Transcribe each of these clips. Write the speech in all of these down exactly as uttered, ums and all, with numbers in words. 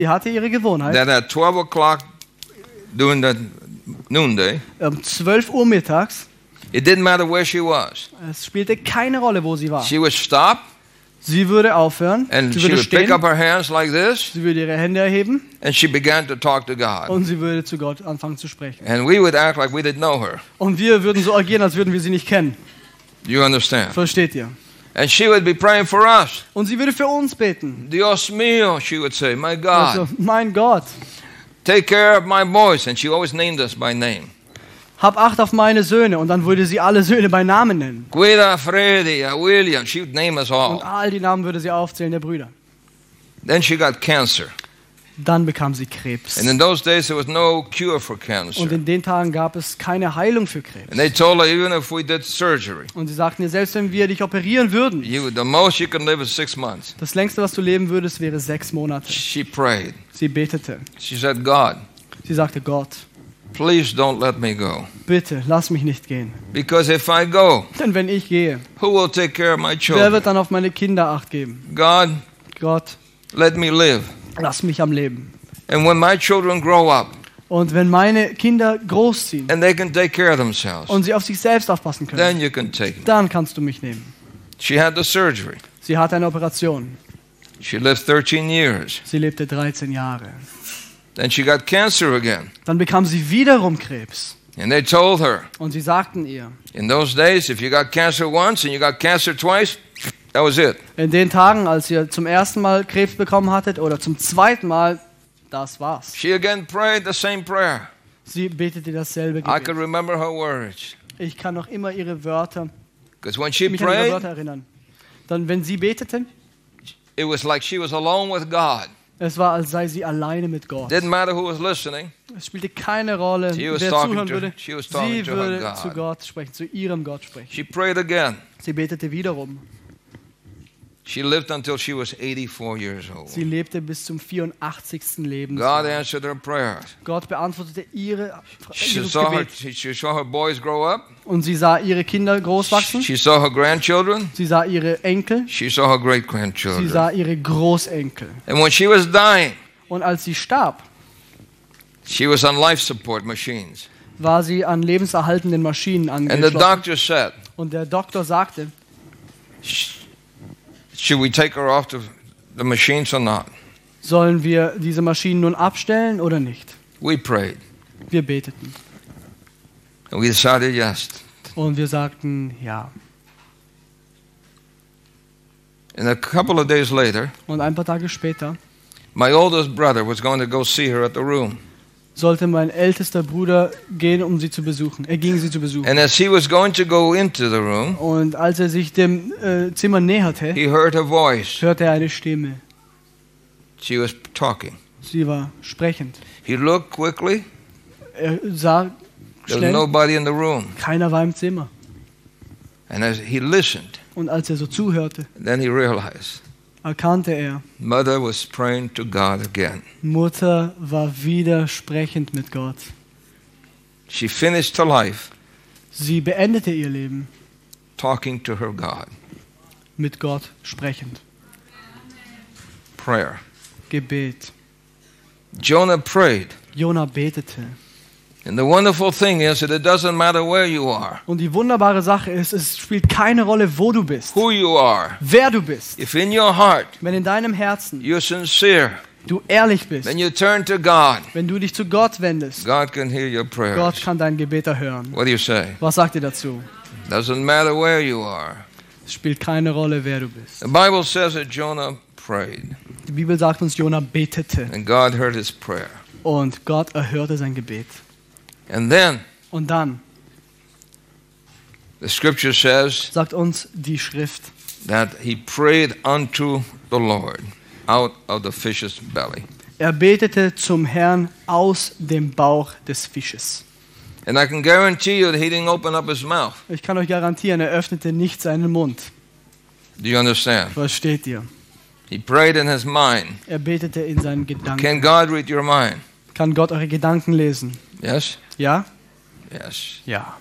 Sie hatte ihre Gewohnheit, that at twelve o'clock during the noonday, um zwölf Uhr mittags, it didn't matter where she was. es spielte keine Rolle, wo sie war. She would stop Sie würde aufhören, and sie she würde would pick stehen, up her hands like this sie würde ihre Hände erheben and she began to talk to God. und sie würde zu Gott anfangen zu sprechen. And we would act like we didn't know her. Und wir würden so agieren, als würden wir sie nicht kennen. You understand? Versteht ihr? And she would be praying for us. Und sie würde für uns beten. Dios mío, she would say, my God, Also, mein Gott, take care of my boys. And she always named us by name. hab Acht auf meine Söhne. Und dann würde sie alle Söhne bei Namen nennen. Cuida a Freddy, a William. She would name us Und all. all die Namen würde sie aufzählen, der Brüder. Then she got cancer. Dann bekam sie Krebs. And in those days, there was no cure for Und cancer. in den Tagen gab es keine Heilung für Krebs. And they told her, even if we did surgery, Und sie sagten ihr, selbst wenn wir dich operieren würden, you, the most you can live is six months. das längste, was du leben würdest, wäre sechs Monate. She prayed. Sie betete. She said, God, Sie sagte, Gott, please don't let me go. bitte, lass mich nicht gehen. Because if I go, Denn wenn ich gehe, who will take care of my wer children? wird dann auf meine Kinder Acht geben? God, Gott, let me live. lass mich am Leben. And when my children grow up Und wenn meine Kinder großziehen and they can take care of themselves, und sie auf sich selbst aufpassen können, then you can take them. dann kannst du mich nehmen. She had the surgery. Sie hatte eine Operation. She lived thirteen years. Sie lebte dreizehn Jahre. Then she got cancer again. Dann bekam sie wiederum Krebs. And they told her, Und sie sagten ihr, in those days, if you got cancer once and you got cancer twice, that was it. in den Tagen, als ihr zum ersten Mal Krebs bekommen hattet oder zum zweiten Mal, das war's. She again prayed the same prayer. Sie betete dasselbe I could Gebet. remember her words. Ich kann noch immer ihre Wörter, Because when she mich an ihre prayed, Wörter erinnern. Dann, wenn sie betete, it was like she was alone with God. es war, als sei sie alleine mit Gott. Didn't matter who was listening. Es spielte keine Rolle, She was wer talking zuhören to- würde. she was talking Sie to her würde God. zu Gott sprechen, zu ihrem Gott sprechen. She prayed again. Sie betete wiederum. She lived until she was eighty-four years old. Sie lebte bis zum vierundachtzigsten God Lebensjahr. answered her prayers. Gott beantwortete ihre, She ihres saw her, Gebet. she, she saw her boys grow up. Und sie sah ihre Kinder groß wachsen. She saw her grandchildren. Sie sah ihre Enkel. She saw her Sie great-grandchildren. sah ihre Großenkel. And when she was dying, Und als sie starb, she was on life support machines. war sie an lebenserhaltenden Maschinen And the angeschlossen. doctor said, Und der Doktor sagte, should we take her off the, the machines or not? sollen wir diese Maschinen nun abstellen oder nicht? We prayed. Wir beteten. And we decided yes. Und wir sagten ja. And a couple of days later, Und ein paar Tage später my oldest brother was going to go see her at the room. sollte mein ältester Bruder gehen, um sie zu besuchen. Er ging sie zu besuchen. And as he was going to go into the room, Und als er sich dem äh, Zimmer näherte, he heard a voice. hörte er eine Stimme. She was talking. Sie war sprechend. He looked quickly. Er sah There was schnell, nobody in the room. keiner war im Zimmer. And as he listened, Und als er so zuhörte, then he realized erkannte er, mother was praying to God again. Mutter war wieder sprechend mit Gott. She finished her life Sie beendete ihr Leben talking to her God. mit Gott sprechend. Prayer. Gebet. Jonah prayed. Jona betete. And the wonderful thing is that it doesn't matter where you are, Und die wunderbare Sache ist, es spielt keine Rolle, wo du bist, who you are. wer du bist. If in your heart Wenn in deinem Herzen you're sincere, du ehrlich bist, then you turn to God, wenn du dich zu Gott wendest, God can hear your Gott prayers. kann dein Gebet erhören. What do you say? Was sagt ihr dazu? Doesn't matter where you are. Es spielt keine Rolle, wer du bist. The Bible says that Jonah prayed, Die Bibel sagt uns, Jona betete and God heard his prayer. und Gott erhörte sein Gebet. And then Und dann the scripture says sagt uns die Schrift, that he prayed unto the Lord out of the fish's belly. er betete zum Herrn aus dem Bauch des Fisches. And I can guarantee you that he didn't open up his mouth. Ich kann euch garantieren, er öffnete nicht seinen Mund. Do you understand? Versteht ihr? He prayed in his mind. Er betete in seinen Gedanken. Can God read your mind? Kann Gott eure Gedanken lesen? Yes? Ja? Yes. Ja.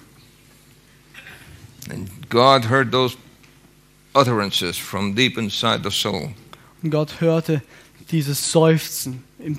And God heard those utterances from deep inside the soul. Und Gott hörte dieses Seufzen im